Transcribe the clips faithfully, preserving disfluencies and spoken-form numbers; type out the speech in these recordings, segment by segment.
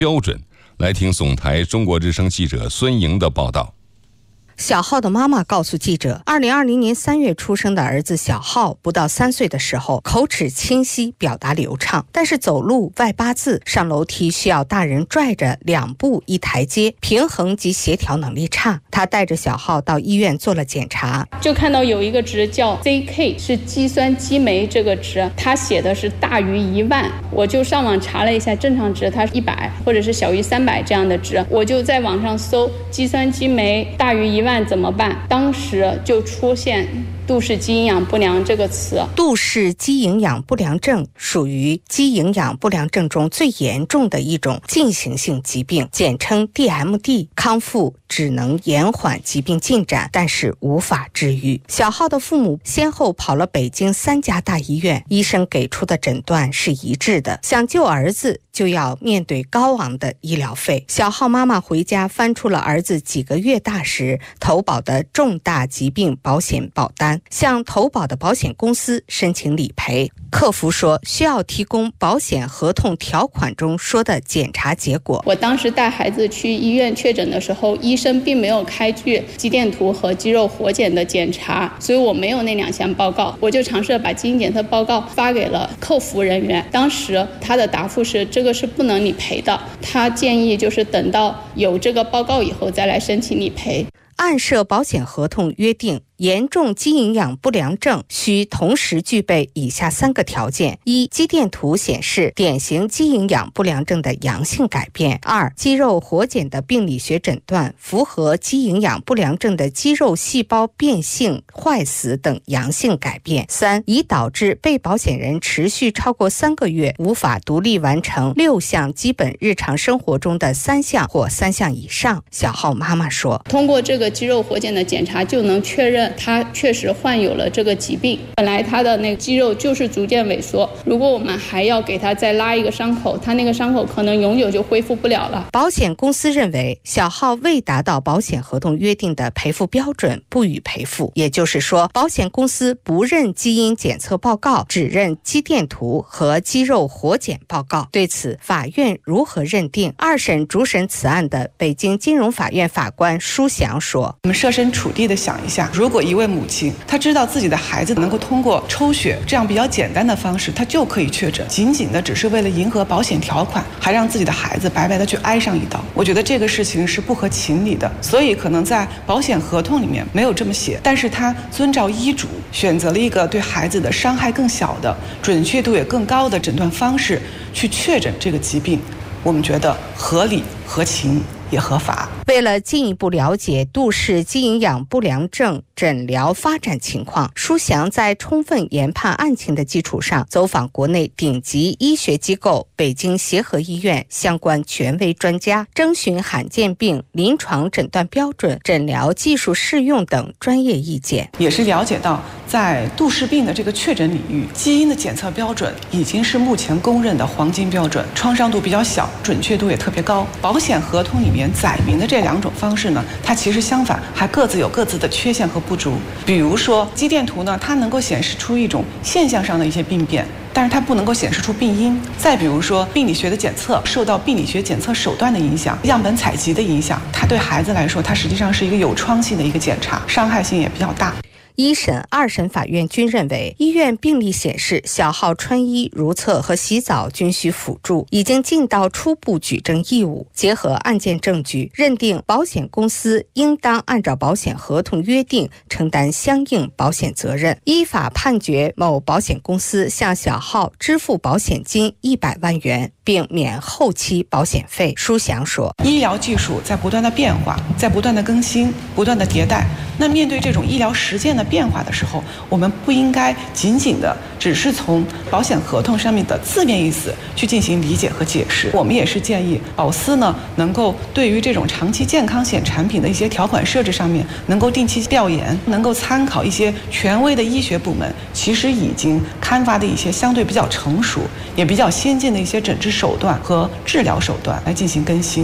标准。来听总台中国之声记者孙莹的报道。 小浩的妈妈告诉记者，二零二零年三月出生的儿子小浩不到三岁的时候，口齿清晰，表达流畅，但是走路外八字，上楼梯需要大人拽着两步一台阶，平衡及协调能力差。他带着小浩到医院做了检查， 就看到有一个值叫 Z K， 是肌酸激酶这个值，他写的是大于一万，我就上网查了一下，正常值它是一百或者是小于三百这样的值，我就在网上搜肌酸激酶大于一万怎么办？当时就出现杜氏肌营养不良这个词。 杜氏肌营养不良症属于肌营养不良症中最严重的一种进行性疾病，简称 D M D。 康复只能延缓疾病进展，但是无法治愈。小浩的父母先后跑了北京三家大医院，医生给出的诊断是一致的，想救儿子就要面对高昂的医疗费。小浩妈妈回家翻出了儿子几个月大时投保的重大疾病保险保单，向投保的保险公司申请理赔。客服说需要提供保险合同条款中说的检查结果。 我当时带孩子去医院确诊的时候，医生并没有开具肌电图和肌肉活检的检查，所以我没有那两项报告。我就尝试把基因检测报告发给了客服人员，当时他的答复是这个是不能理赔的，他建议就是等到有这个报告以后再来申请理赔。 按涉保险合同约定，严重肌营养不良症需同时具备以下三个条件：一、肌电图显示典型肌营养不良症的阳性改变；二、肌肉活检的病理学诊断符合肌营养不良症的肌肉细胞变性、坏死等阳性改变；三、已导致被保险人持续超过三个月无法独立完成六项基本日常生活中的三项或三项以上。小浩妈妈说， 通过这个肌肉活检的检查就能确认他确实患有了这个疾病，本来他的那个肌肉就是逐渐萎缩，如果我们还要给他再拉一个伤口，他那个伤口可能永久就恢复不了了。 保险公司认为小浩未达到保险合同约定的赔付标准，不予赔付，也就是说保险公司不认基因检测报告，只认肌电图和肌肉活检报告。对此法院如何认定？二审主审此案的北京金融法院法官舒祥说， 我们设身处地的想一下，如果一位母亲她知道自己的孩子能够通过抽血这样比较简单的方式她就可以确诊，仅仅的只是为了迎合保险条款，还让自己的孩子白白的去挨上一刀，我觉得这个事情是不合情理的。所以可能在保险合同里面没有这么写，但是他遵照医嘱选择了一个对孩子的伤害更小的、准确度也更高的诊断方式去确诊这个疾病，我们觉得合理、合情也合法。 为了进一步了解杜氏肌营养不良症诊疗发展情况，舒祥在充分研判案情的基础上，走访国内顶级医学机构北京协和医院相关权威专家，征询罕见病临床诊断标准、诊疗技术适用等专业意见。 也是了解到在杜氏病的这个确诊领域，基因的检测标准已经是目前公认的黄金标准，创伤度比较小，准确度也特别高。保险合同里面载明的这两种方式呢，它其实相反还各自有各自的缺陷和不足。比如说肌电图呢，它能够显示出一种现象上的一些病变，但是它不能够显示出病因。再比如说病理学的检测受到病理学检测手段的影响、样本采集的影响，它对孩子来说它实际上是一个有创性的一个检查，伤害性也比较大。 一审、二审法院均认为，医院病历显示小浩穿衣、如厕和洗澡均需辅助，已经尽到初步举证义务。结合案件证据，认定保险公司应当按照保险合同约定承担相应保险责任，依法判决某保险公司向小浩支付保险金一百万元，并免后期保险费。舒祥说， 医疗技术在不断的变化，在不断的更新，不断的迭代。那面对这种医疗实践的变化的时候，我们不应该仅仅的只是从保险合同上面的字面意思去进行理解和解释。我们也是建议保司呢，能够对于这种长期健康险产品的一些条款设置上面，能够定期调研，能够参考一些权威的医学部门其实已经刊发的一些相对比较成熟也比较先进的一些诊治手段和治疗手段来进行更新。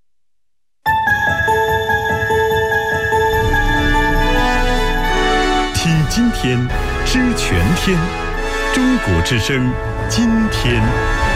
听今天，知全天，中国之声，今天。